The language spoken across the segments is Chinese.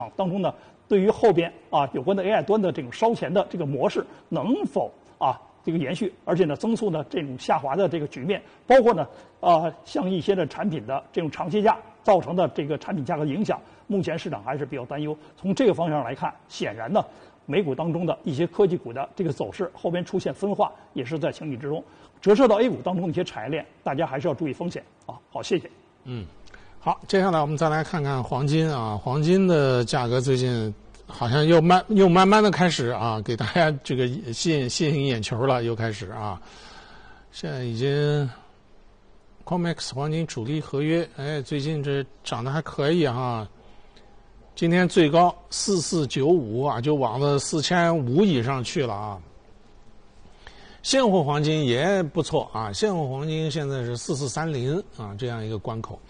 当中呢，对于后边有关的 AI 端的这种烧钱的这个模式能否这个延续，而且呢增速呢这种下滑的这个局面，包括呢像一些的产品的这种长期价造成的这个产品价格影响，目前市场还是比较担忧。从这个方向上来看，显然呢美股当中的一些科技股的这个走势后边出现分化，也是在情理之中。折射到 A 股当中的一些产业链，大家还是要注意风险啊。好，谢谢。 好，接下来我们再来看看黄金啊，黄金的价格最近好像又慢慢的开始给大家这个吸引眼球了，又开始现在已经 COMEX 黄金主力合约，最近这涨得还可以今天最高4495就往了4500以上去了现货黄金也不错现货黄金现在是4430这样一个关口。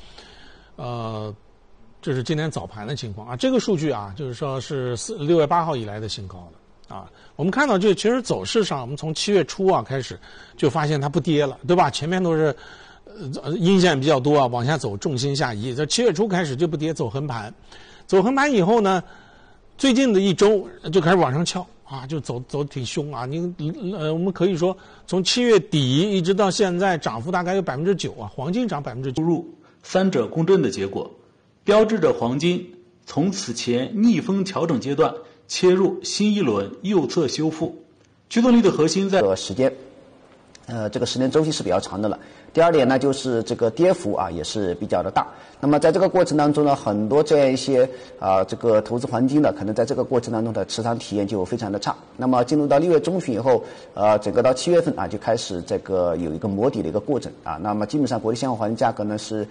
这是今天早盘的情况这个数据就是说是6月8号以来的新高了我们看到其实走势上，我们从7月初开始就发现它不跌了，对吧？前面都是阴线比较多往下走，重心下移。在7月初开始就不跌，走横盘，走横盘以后呢，最近的一周就开始往上翘就走挺凶我们可以说从7月底一直到现在涨幅大概有9%黄金涨9%， 入三者共振的结果，标志着黄金从此前逆风调整阶段切入新一轮右侧修复。驱动力的核心在时间，这个时间周期是比较长的了。第二点呢，就是这个跌幅也是比较的大。那么在这个过程当中呢，很多这样一些这个投资黄金的，可能在这个过程当中的持仓体验就非常的差。那么进入到6月中旬以后，整个到7月份就开始这个有一个磨底的一个过程那么基本上国际现货黄金价格呢是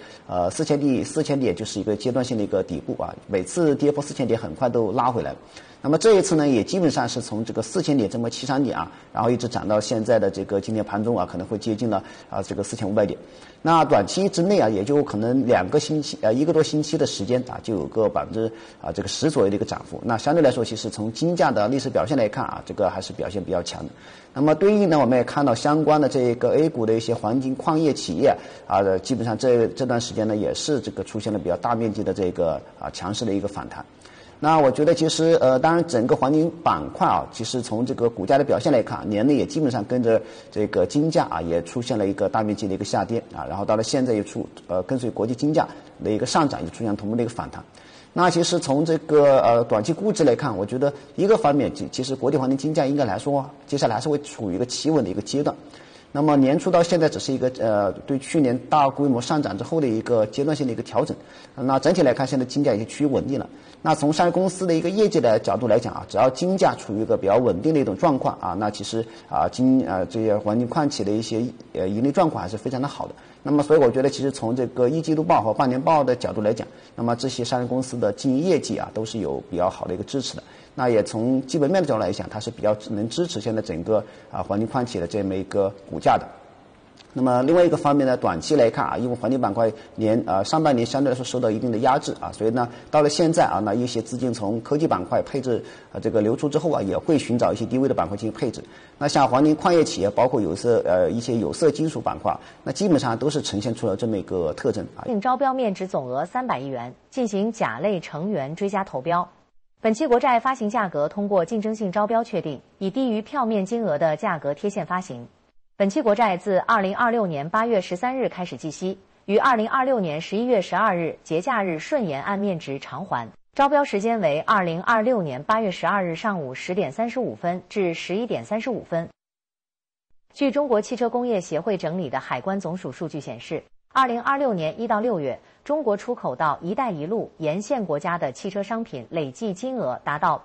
4000点就是一个阶段性的一个底部每次跌破4000点很快都拉回来了。那么这一次呢，也基本上是从这个4000点这么73点然后一直涨到现在的这个今天盘中可能会接近了这个4500点。那短期之内也就可能1个多星期的时间就有个这个10%左右的一个涨幅。那相对来说，其实从金价的历史表现来看这个还是表现比较强的。那么对应呢，我们也看到相关的这个 A 股的一些黄金矿业企业基本上这段时间呢也是这个出现了比较大面积的这个强势的一个反弹。那我觉得其实当然整个黄金板块其实从这个股价的表现来看，年内也基本上跟着这个金价也出现了一个大面积的一个下跌然后到了现在又跟随国际金价的一个上涨，也出现同步的一个反弹。那其实从这个短期估值来看，我觉得一个方面其实国际黄金金价应该来说接下来还是会处于一个企稳的一个阶段。那么年初到现在只是一个对去年大规模上涨之后的一个阶段性的一个调整。那整体来看，现在金价已经趋于稳定了。那从上市公司的一个业绩的角度来讲只要金价处于一个比较稳定的一种状况那其实这些黄金矿企的一些盈利状况还是非常的好的。那么所以我觉得其实从这个一季度报和半年报的角度来讲，那么这些上市公司的经营业绩都是有比较好的一个支持的。那也从基本面的角度来讲，它是比较能支持现在整个黄金矿企的这么一个股价的。那么另外一个方面呢，短期来看因为黄金板块上半年相对来说受到一定的压制所以呢到了现在那一些资金从科技板块配置这个流出之后也会寻找一些低位的板块进行配置。那像黄金矿业企业，包括一些有色金属板块，那基本上都是呈现出了这么一个特征并招标面值总额300亿元，进行甲类成员追加投标。本期国债发行价格通过竞争性招标确定，以低于票面金额的价格贴现发行。本期国债自2026年8月13日开始计息，于2026年11月12日节假日顺延按面值偿还。招标时间为2026年8月12日上午10点35分至11点35分。据中国汽车工业协会整理的海关总署数据显示，2026年1到6月，中国出口到“一带一路”沿线国家的汽车商品累计金额达到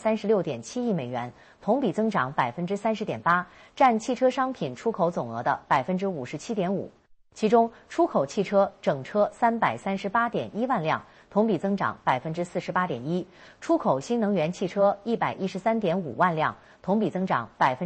836.7亿美元，同比增长30.8%，占汽车商品出口总额的57.5%。其中，出口汽车整车338.1万辆，同比增长48.1%；出口新能源汽车113.5万辆，同比增长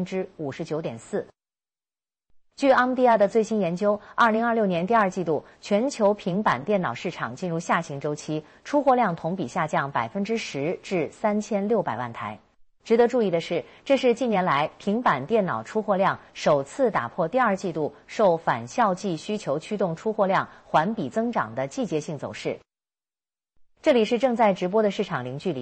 59.4%。据昂迪亚的最新研究，2026年第二季度全球平板电脑市场进入下行周期，出货量同比下降10%至3600万台。值得注意的是，这是近年来平板电脑出货量首次打破第二季度受返校季需求驱动出货量环比增长的季节性走势。 这里是正在直播的市场零距离。